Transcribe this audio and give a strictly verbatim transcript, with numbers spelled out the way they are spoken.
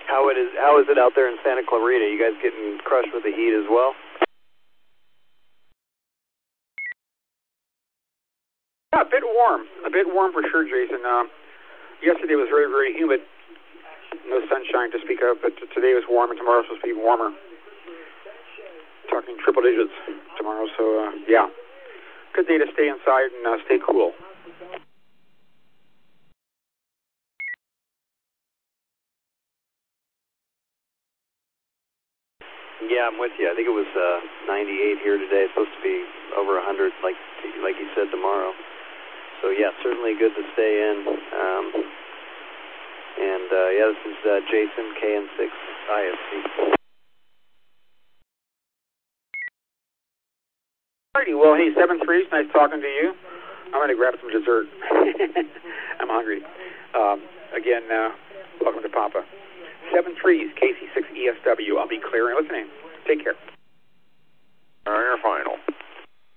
How it is? How is it out there in Santa Clarita? You guys getting crushed with the heat as well? Yeah, a bit warm. A bit warm for sure, Jason. Uh, yesterday was very, very humid. No sunshine to speak of, but today was warm, and tomorrow's supposed to be warmer. Talking triple digits tomorrow, so uh, yeah. Good day to stay inside and uh, stay cool. Yeah, I'm with you. I think it was uh, ninety-eight here today. It's supposed to be over one hundred, like like you said, tomorrow. So yeah, certainly good to stay in. Um, and uh, yeah, this is uh, Jason, K N six I S C. Alrighty, well, hey, seven threes, nice talking to you. I'm going to grab some dessert. I'm hungry. Um, again, uh, welcome to Papa. seven threes, K C six E S W. I'll be clear and listening. Take care.